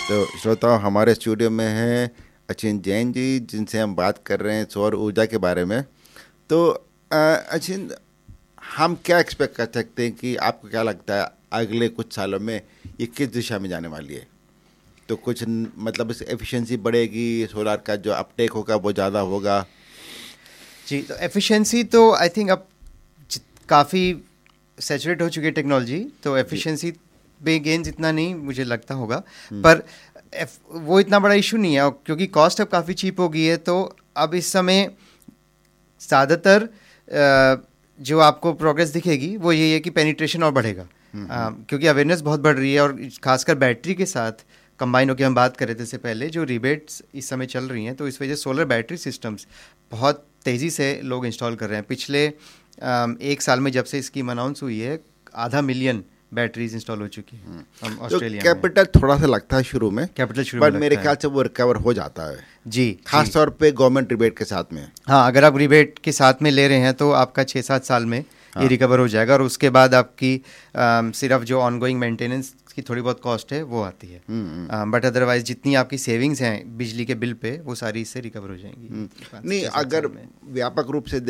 तो श्रोताओं, हमारे स्टूडियो में हैं अचिन जैन जी, जिनसे हम बात कर रहे हैं सौर ऊर्जा के बारे में। तो अचिन, हम क्या एक्सपेक्ट कर सकते हैं कि आपको क्या लगता है अगले कुछ सालों में ये किस दिशा में जाने वाली है? तो कुछ मतलब इस एफिशिएंसी बढ़ेगी, सोलार का जो अपटेक होगा वो ज़्यादा होगा? जी, तो एफिशिएंसी तो आई थिंक अब काफ़ी सैचुरेट हो चुकी है टेक्नोलॉजी, तो एफिशिएंसी में गेन्स इतना नहीं मुझे लगता होगा, पर वो इतना बड़ा इशू नहीं है क्योंकि कॉस्ट अब काफ़ी चीप हो गई है। तो अब इस समय ज़्यादातर जो आपको प्रोग्रेस दिखेगी वो यही है कि पेनिट्रेशन और बढ़ेगा, क्योंकि अवेयरनेस बहुत बढ़ रही है, और खासकर बैटरी के साथ कंबाइन होकर हम बात कर रहे थे इससे पहले, जो रिबेट्स इस समय चल रही हैं, तो इस वजह से सोलर बैटरी सिस्टम्स बहुत तेज़ी से लोग इंस्टॉल कर रहे हैं। पिछले एक साल में जब से स्कीम अनाउंस हुई है, 500,000 बैटरीज इंस्टॉल हो चुकी हैं ऑस्ट्रेलिया में। कैपिटल थोड़ा सा लगता है शुरू में, पर मेरे ख्याल से वो रिकवर हो जाता है जी, खास तौर पे गवर्नमेंट रिबेट के साथ में। हाँ, अगर आप रिबेट के साथ में ले रहे हैं तो आपका 6-7 साल में ये रिकवर हो जाएगा, और उसके बाद आपकी सिर्फ जो ऑनगोइंग मेंटेनेंस की थोड़ी बहुत कॉस्ट है वो आती है, बट अदरवाइज जितनी आपकी सेविंग्स हैं बिजली के बिल पे वो सारी इससे रिकवर हो जाएंगी। नहीं, अगर व्यापक रूप से